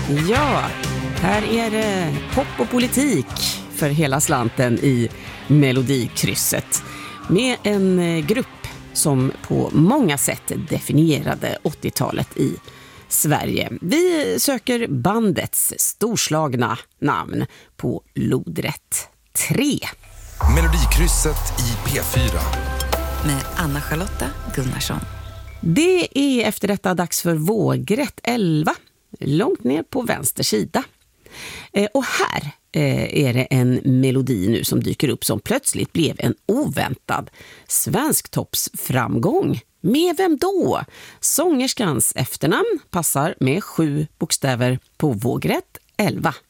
Ja, här är det pop och politik för hela slanten i Melodikrysset. Med en grupp som på många sätt definierade 80-talet i Sverige. Vi söker bandets storslagna namn på lodrätt 3. Melodikrysset i P4. Med Anna-Charlotta Gunnarsson. Det är efter detta dags för vågrätt 11. Långt ner på vänster sida. Och här är det en melodi nu som dyker upp som plötsligt blev en oväntad svensktoppsframgång. Med vem då? Sångerskans efternamn passar med 7 bokstäver på vågrätt 11.